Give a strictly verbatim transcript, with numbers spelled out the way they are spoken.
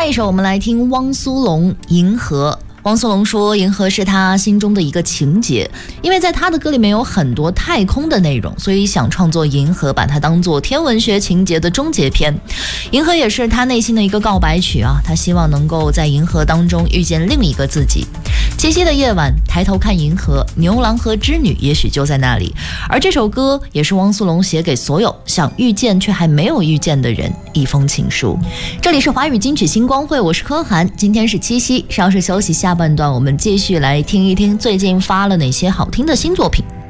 下一首我们来听汪苏泷《银河》。汪苏泷说银河是他心中的一个情节，因为在他的歌里面有很多太空的内容，所以想创作银河，把它当作天文学情节的终结篇。银河也是他内心的一个告白曲啊，他希望能够在银河当中遇见另一个自己。七夕的夜晚，抬头看银河，牛郎和织女也许就在那里。而这首歌也是汪苏泷写给所有想遇见却还没有遇见的人一封情书。这里是华语金曲星光会，我是柯涵，今天是七夕，稍事休息，下半段我们继续来听一听最近发了哪些好听的新作品。